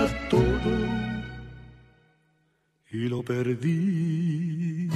todo y lo perdí.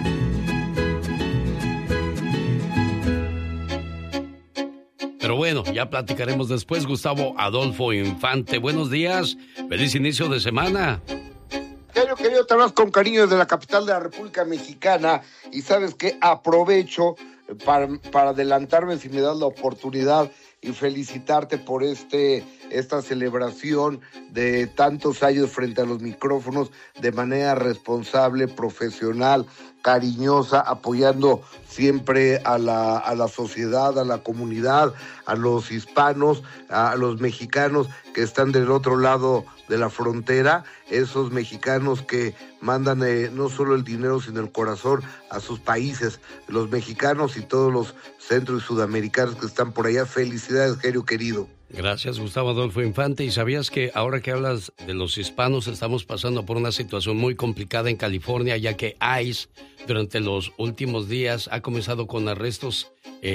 Pero bueno, ya platicaremos después. Gustavo Adolfo Infante, buenos días, feliz inicio de semana. Querido, te hablas con cariño desde la capital de la República Mexicana y sabes que aprovecho para adelantarme si me das la oportunidad y felicitarte por esta celebración de tantos años frente a los micrófonos de manera responsable, profesional, cariñosa, apoyando siempre a la sociedad, a la comunidad, a los hispanos, a los mexicanos que están del otro lado de la frontera, esos mexicanos que mandan no solo el dinero sino el corazón a sus países, los mexicanos y todos los centro y sudamericanos que están por allá. Felicidades, Gerio querido. Gracias, Gustavo Adolfo Infante. ¿Y sabías que ahora que hablas de los hispanos estamos pasando por una situación muy complicada en California, ya que ICE durante los últimos días ha comenzado con arrestos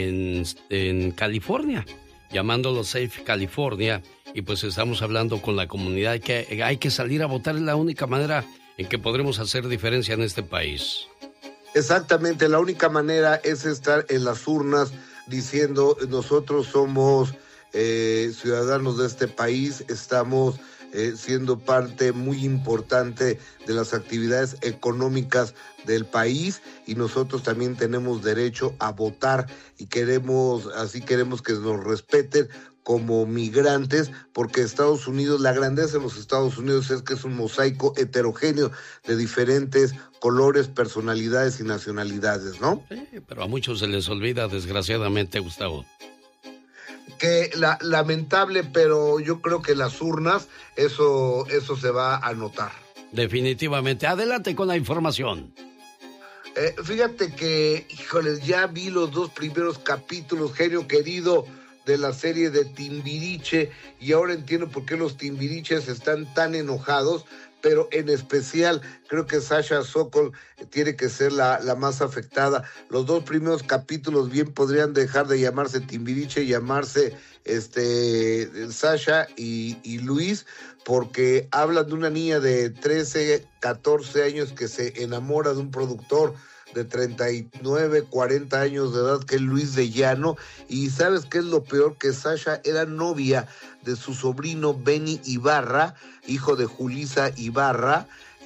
en California, llamándolo Safe California, y pues estamos hablando con la comunidad que hay que salir a votar, es la única manera en que podremos hacer diferencia en este país. Exactamente, la única manera es estar en las urnas diciendo nosotros somos ciudadanos de este país, estamos siendo parte muy importante de las actividades económicas del país y nosotros también tenemos derecho a votar y queremos que nos respeten como migrantes, porque Estados Unidos, la grandeza de los Estados Unidos es que es un mosaico heterogéneo de diferentes colores, personalidades y nacionalidades, ¿no? Sí, pero a muchos se les olvida, desgraciadamente, Gustavo. Que lamentable, pero yo creo que las urnas, eso se va a notar. Definitivamente. Adelante con la información. Fíjate que, híjoles, ya vi los 2 primeros capítulos, Genio querido, de la serie de Timbiriche, y ahora entiendo por qué los Timbiriches están tan enojados, pero en especial creo que Sasha Sokol tiene que ser la más afectada. Los 2 primeros capítulos bien podrían dejar de llamarse Timbiriche y llamarse Sasha y Luis, porque hablan de una niña de 13, 14 años que se enamora de un productor de 39, 40 años de edad, que es Luis de Llano, y ¿sabes qué es lo peor? Que Sasha era novia de su sobrino Benny Ibarra, hijo de Julissa Ibarra,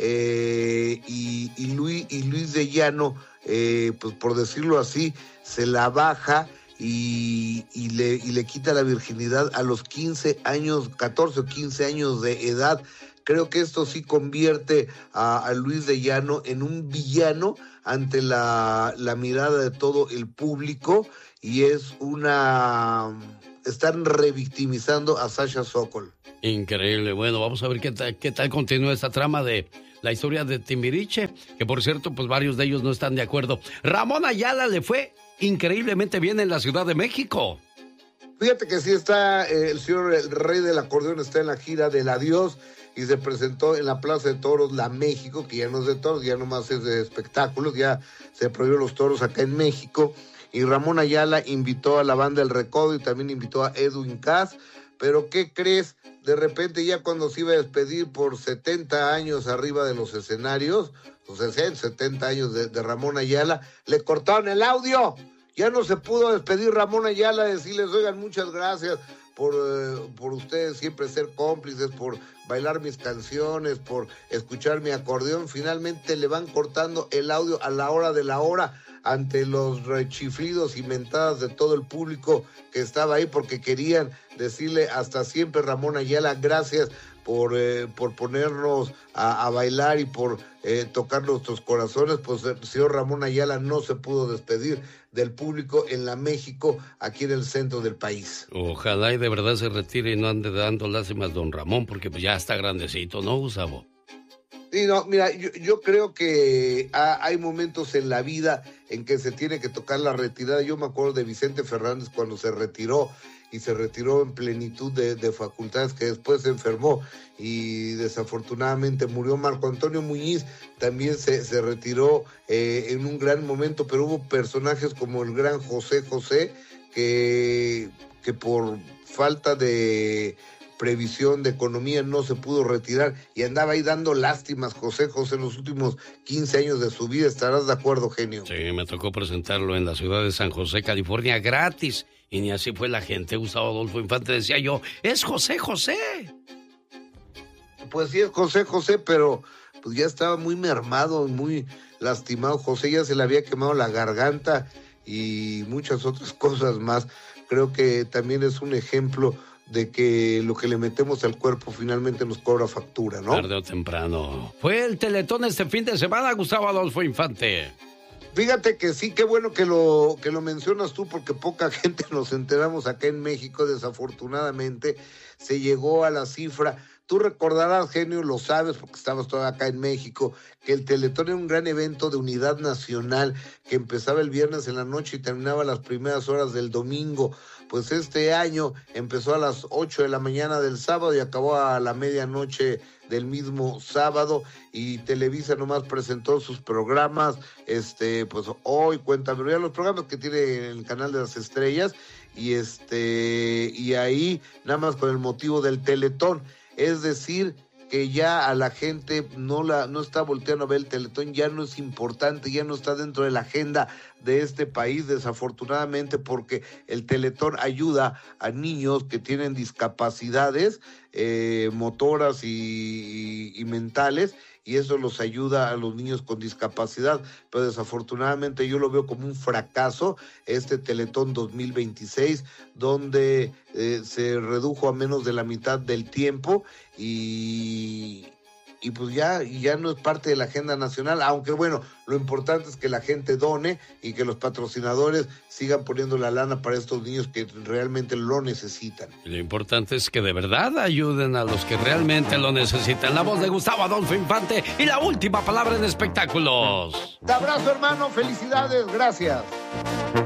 y Luis de Llano, pues por decirlo así, se la baja y le quita la virginidad a los 15 años, 14 o 15 años de edad. Creo que esto sí convierte a Luis de Llano en un villano ante la mirada de todo el público, y están revictimizando a Sasha Sokol. Increíble. Bueno, vamos a ver qué tal continúa esta trama de la historia de Timbiriche, que por cierto, pues varios de ellos no están de acuerdo. Ramón Ayala le fue increíblemente bien en la Ciudad de México. Fíjate que sí está el rey del acordeón está en la gira del adiós y se presentó en la Plaza de Toros La México, que ya no es de toros, ya nomás es de espectáculos, ya se prohibió los toros acá en México, y Ramón Ayala invitó a la banda El Recodo y también invitó a Edwin Cass, pero ¿qué crees? De repente ya cuando se iba a despedir por 70 años arriba de los escenarios, o sea, 70 años de Ramón Ayala, le cortaron el audio. Ya no se pudo despedir Ramón Ayala, decirles, oigan, muchas gracias por ustedes siempre ser cómplices, por bailar mis canciones, por escuchar mi acordeón. Finalmente le van cortando el audio a la hora de la hora ante los rechiflidos y mentadas de todo el público que estaba ahí, porque querían decirle hasta siempre Ramón Ayala, gracias por ponernos a bailar y por tocar nuestros corazones. Pues el señor Ramón Ayala no se pudo despedir del público en la México, aquí en el centro del país. Ojalá y de verdad se retire y no ande dando lástimas don Ramón, porque pues ya está grandecito, ¿no, Gustavo? Sí, no, mira, yo creo que hay momentos en la vida en que se tiene que tocar la retirada. Yo me acuerdo de Vicente Fernández cuando se retiró, y se retiró en plenitud de facultades, que después se enfermó y desafortunadamente murió. Marco Antonio Muñiz también se retiró en un gran momento, pero hubo personajes como el gran José José que por falta de previsión de economía, no se pudo retirar y andaba ahí dando lástimas José José en los últimos 15 años de su vida. ¿Estarás de acuerdo, genio? Sí, me tocó presentarlo en la ciudad de San José, California, gratis. Y ni así fue la gente. Gustavo Adolfo Infante decía yo, ¡es José José! Pues sí, es José José, pero pues ya estaba muy mermado, muy lastimado. José ya se le había quemado la garganta y muchas otras cosas más. Creo que también es un ejemplo de que lo que le metemos al cuerpo finalmente nos cobra factura, ¿no? Tarde o temprano. Fue el Teletón este fin de semana, Gustavo Adolfo Infante. Fíjate que sí, qué bueno que lo mencionas tú, porque poca gente nos enteramos acá en México. Desafortunadamente se llegó a la cifra. Tú recordarás, genio, lo sabes porque estabas todavía acá en México, que el Teletón era un gran evento de unidad nacional que empezaba el viernes en la noche y terminaba las primeras horas del domingo. Pues este año empezó a las 8 de la mañana del sábado y acabó a la medianoche del mismo sábado, y Televisa nomás presentó sus programas, pues hoy, Cuéntame, ya los programas que tiene en el canal de las estrellas, y ahí nada más con el motivo del Teletón. Es decir, que ya a la gente no está volteando a ver el Teletón, ya no es importante, ya no está dentro de la agenda de este país, desafortunadamente, porque el Teletón ayuda a niños que tienen discapacidades motoras y mentales, y eso los ayuda a los niños con discapacidad, pero desafortunadamente yo lo veo como un fracaso este Teletón 2026, donde se redujo a menos de la mitad del tiempo y pues ya no es parte de la agenda nacional, aunque bueno, lo importante es que la gente done y que los patrocinadores sigan poniendo la lana para estos niños que realmente lo necesitan. Y lo importante es que de verdad ayuden a los que realmente lo necesitan. La voz de Gustavo Adolfo Infante y la última palabra en espectáculos. Te abrazo, hermano, felicidades, gracias.